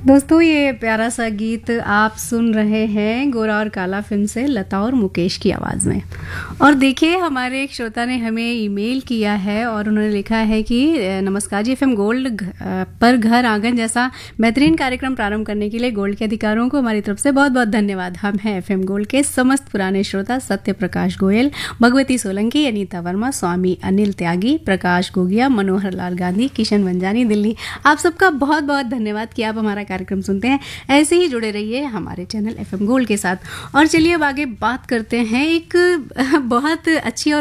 दोस्तों ये प्यारा सा गीत आप सुन रहे हैं गोरा और काला फिल्म से लता और मुकेश की आवाज़ में। और देखिए हमारे एक श्रोता ने हमें ईमेल किया है और उन्होंने लिखा है कि नमस्कार जी, एफएम गोल्ड पर घर आंगन जैसा बेहतरीन कार्यक्रम प्रारंभ करने के लिए गोल्ड के अधिकारों को हमारी तरफ से बहुत बहुत धन्यवाद। हम हैं एफएम गोल्ड के समस्त पुराने श्रोता सत्य प्रकाश गोयल, भगवती सोलंकी, अनीता वर्मा, स्वामी अनिल त्यागी, प्रकाश गोगिया, मनोहर लाल गांधी, किशन वंजानी, दिल्ली। आप सबका बहुत बहुत धन्यवाद कि आप हमारा कार्यक्रम सुनते हैं। ऐसे ही जुड़े रहिए हमारे चैनल एफएम गोल्ड के साथ। और चलिए अब आगे बात करते हैं एक बहुत अच्छी और